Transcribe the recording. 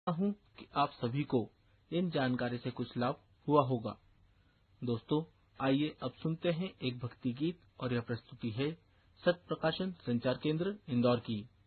हूं कि आप सभी को इन जानकारी से कुछ लाभ हुआ होगा। दोस्तों, आइए अब सुनते हैं एक भक्ति गीत और यह प्रस्तुति है सत्य प्रकाशन संचार केंद्र इंदौर की।